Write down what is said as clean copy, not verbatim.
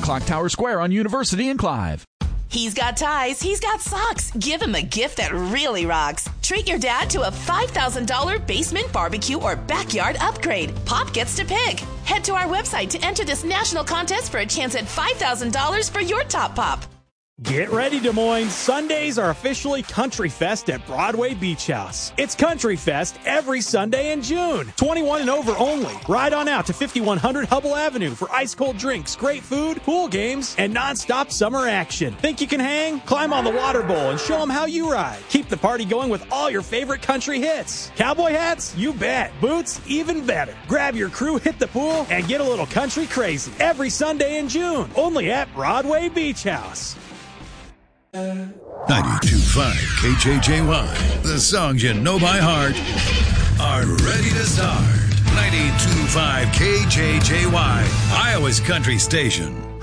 Clock Tower Square on University and Clive. He's got ties, he's got socks. Give him a gift that really rocks. Treat your dad to a $5,000 basement barbecue or backyard upgrade. Pop gets to pick. Head to our website to enter this national contest for a chance at $5,000 for your top pop. Get ready, Des Moines. Sundays are officially Country Fest at Broadway Beach House. It's Country Fest every Sunday in June. 21 and over only. Ride on out to 5100 Hubble Avenue for ice-cold drinks, great food, pool games, and non-stop summer action. Think you can hang? Climb on the water bowl and show them how you ride. Keep the party going with all your favorite country hits. Cowboy hats? You bet. Boots? Even better. Grab your crew, hit the pool, and get a little country crazy. Every Sunday in June. Only at Broadway Beach House. 92.5 KJJY. The songs you know by heart are ready to start. 92.5 KJJY, Iowa's country station.